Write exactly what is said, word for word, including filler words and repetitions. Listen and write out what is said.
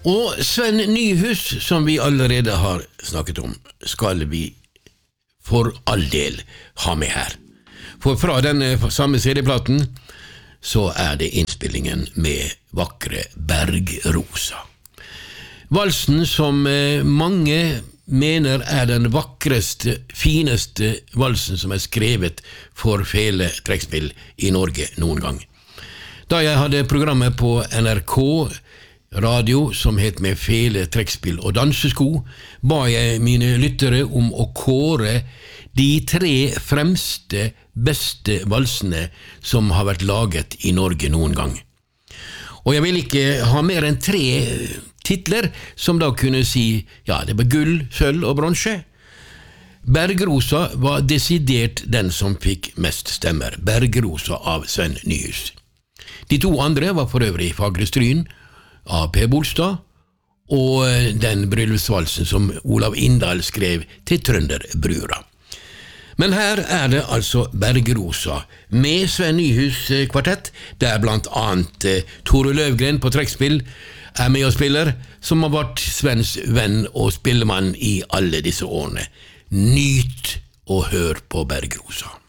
Og Sven Nyhus, som vi allerede har snakket om, skal vi for all del ha med her. For fra denne samme C D-platen så er det innspillingen med vakre Bergrosa. Valsen som mange mener er den vakreste, fineste valsen som er skrevet for fele trekkspill i Norge noen gang. Da jeg hadde programmet på N R K radio som het Med fele trekkspill og dansesko, ba jeg mine lyttere om å kåre de tre fremste, beste valsene som har vært laget i Norge noen gang. Og jeg vil ikke ha mer enn tre titler som da kunne si, ja, det var gull, sølv og bronse. Bergrosa var desidert den som fikk mest stemmer. Bergrosa av Sven Nyhus. De to andre var for øvrig Fagre Stryn av Per Bolstad, og den bryllupsvalsen som Olav Indahl skrev til Trønderbrura. Men her er det altså Bergrosa med Sven Nyhus kvartett, der blant annet Tore Løvgren på trekkspill er med og spiller, som har vært Svens venn og spillemann i alle disse årene. Nyt og hør på Bergrosa.